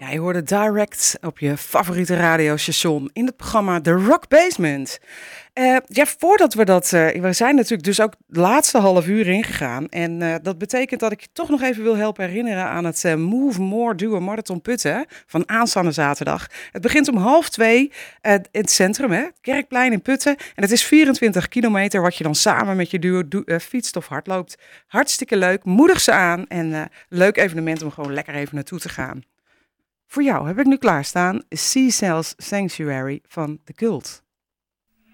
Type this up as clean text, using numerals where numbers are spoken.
Ja, je hoorde Direct op je favoriete radiostation in het programma The Rock Basement. Voordat we we zijn natuurlijk dus ook het laatste half uur ingegaan. En dat betekent dat ik je toch nog even wil helpen herinneren aan het Move More Duo Marathon Putten van aanstaande zaterdag. Het begint om 1:30 in het centrum, het Kerkplein in Putten. En het is 24 kilometer wat je dan samen met je duo fietst of hardloopt. Hartstikke leuk, moedig ze aan en leuk evenement om gewoon lekker even naartoe te gaan. Voor jou heb ik nu klaarstaan Sea Cells Sanctuary van The Cult.